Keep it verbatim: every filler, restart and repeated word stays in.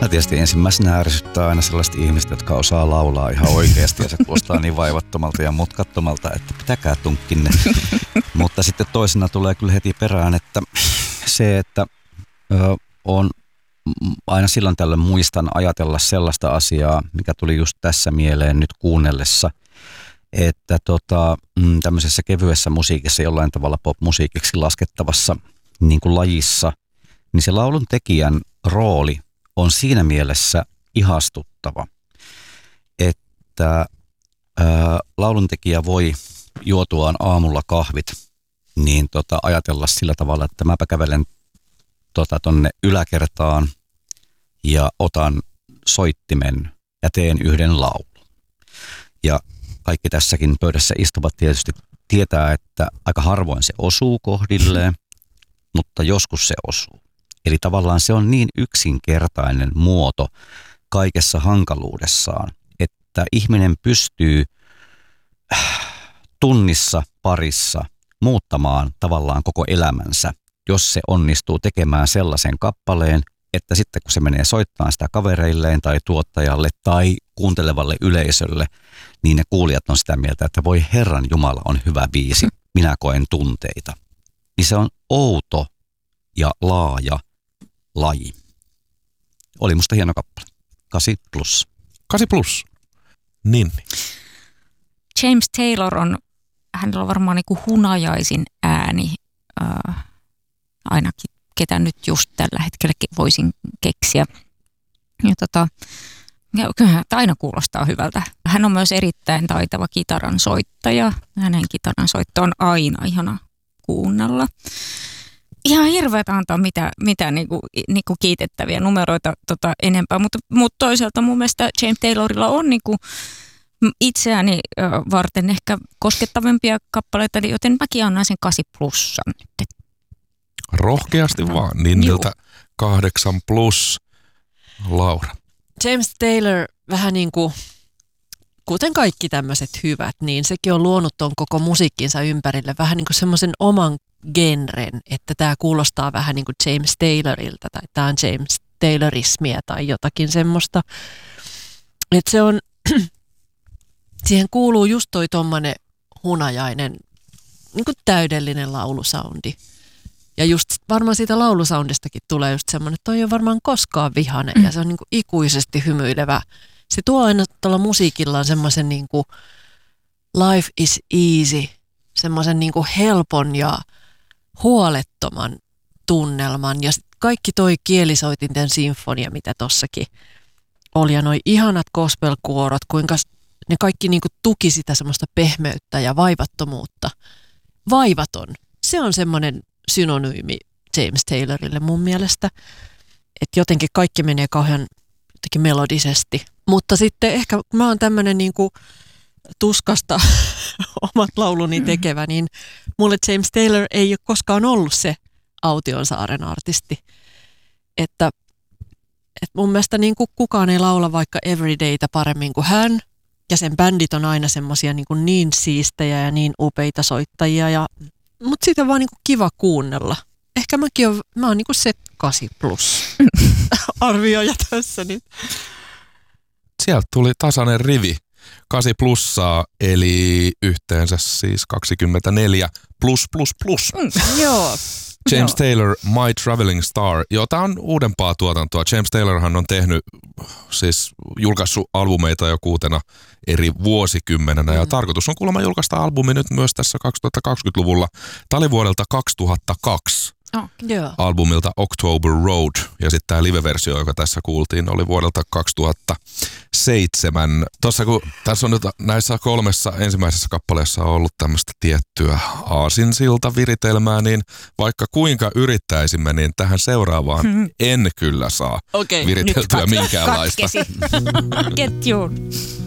No tietysti ensimmäisenä ärsyttää aina sellaiset ihmiset, jotka osaa laulaa ihan oikeasti ja se kuulostaa niin vaivattomalta ja mutkattomalta, että pitäkää tunkkinne. Mutta sitten toisena tulee kyllä heti perään, että se, että ö, on aina silloin tällöin muistan ajatella sellaista asiaa, mikä tuli just tässä mieleen nyt kuunnellessa, että tota, tämmöisessä kevyessä musiikissa, jollain tavalla pop-musiikiksi laskettavassa niin kuin lajissa, niin se laulun tekijän rooli on siinä mielessä ihastuttava, että ää, lauluntekijä voi juotuaan aamulla kahvit niin tota, ajatella sillä tavalla, että mäpä kävelen tota, tonne yläkertaan ja otan soittimen ja teen yhden laulun. Ja kaikki tässäkin pöydässä istuvat tietysti tietää, että aika harvoin se osuu kohdilleen, mutta joskus se osuu. Eli tavallaan se on niin yksinkertainen muoto kaikessa hankaluudessaan, että ihminen pystyy tunnissa parissa muuttamaan tavallaan koko elämänsä, jos se onnistuu tekemään sellaisen kappaleen, että sitten kun se menee soittamaan sitä kavereilleen tai tuottajalle tai kuuntelevalle yleisölle, niin ne kuulijat on sitä mieltä, että voi Herran Jumala on hyvä biisi, minä koen tunteita. Niin se on outo ja laaja laji. Oli musta hieno kappale. Kasi plus. Kasi plus. Niin. James Taylor on, hänellä on varmaan niin kuin hunajaisin ääni, äh, ainakin ketä nyt just tällä hetkellä voisin keksiä. Ja tota, kyllähän aina kuulostaa hyvältä. Hän on myös erittäin taitava kitaran soittaja. Hänen kitaran soitto on aina ihana kuunnella. Ihan hirveätä antaa mitä, mitä niinku, niinku kiitettäviä numeroita tota, enempää, mutta, mutta toisaalta mun mielestä James Taylorilla on niinku itseäni ö, varten ehkä koskettavimpia kappaleita, joten mäkin annan sen kasi plussan nyt. Rohkeasti vaan, Ninniltä kahdeksan plus. Laura. James Taylor vähän niin kuin, kuten kaikki tämmöiset hyvät, niin sekin on luonut ton koko musiikkinsa ympärille vähän niin kuin semmoisen oman genren, että tämä kuulostaa vähän niin kuin James Taylorilta tai tämä on James Taylorismia tai jotakin semmoista. Että se on, siihen kuuluu just toi tommonen hunajainen, niin kuin täydellinen laulusoundi. Ja just varmaan siitä laulusoundistakin tulee just semmoinen, että toi ei ole varmaan koskaan vihainen mm. ja se on niin kuin ikuisesti hymyilevä. Se tuo aina tuolla musiikillaan semmoisen niin kuin life is easy, semmoisen niin kuin helpon ja huolettoman tunnelman. Ja kaikki toi kielisoitinten sinfonia, mitä tossakin oli ja noi ihanat gospel-kuorot, kuinka ne kaikki niin kuin tuki sitä semmoista pehmeyttä ja vaivattomuutta. Vaivaton, se on semmoinen synonyymi James Taylorille mun mielestä, että jotenkin kaikki menee kauhean jotenkin melodisesti. Mutta sitten ehkä mä oon tämmönen niinku tuskasta omat lauluni tekevä, niin mulle James Taylor ei ole koskaan ollut se Autionsaaren artisti. Että, että mun mielestä niinku kukaan ei laula vaikka Everydaytä paremmin kuin hän, ja sen bändit on aina semmosia niinku niin siistejä ja niin upeita soittajia ja mutta siitä on vaan niinku kiva kuunnella. Ehkä mäkin on, mä oon niinku se kasi plus arvioija tässä nyt. Sieltä tuli tasainen rivi. kasi plussaa, eli yhteensä siis kaksikymmentäneljä plus plus plus. Mm, joo. James joo. Taylor, My Traveling Star. Joo, tää on uudempaa tuotantoa. James Taylorhan on tehnyt, siis julkaissut albumeita jo kuutena eri vuosikymmenenä. Mm. Ja tarkoitus on kuulemma julkaista albumi nyt myös tässä kaksituhattakaksikymmentäluvulla. Tää oli vuodelta kaksituhattakaksi. Oh, yeah. Albumilta October Road. Ja sitten tämä live-versio, joka tässä kuultiin, oli vuodelta kaksituhattaseitsemän. Tuossa kun tässä on nyt näissä kolmessa ensimmäisessä kappaleessa ollut tämmöistä tiettyä aasinsilta-viritelmää, niin vaikka kuinka yrittäisimme, niin tähän seuraavaan hmm. en kyllä saa okay, viriteltyä minkäänlaista. Katkesi ketjuun.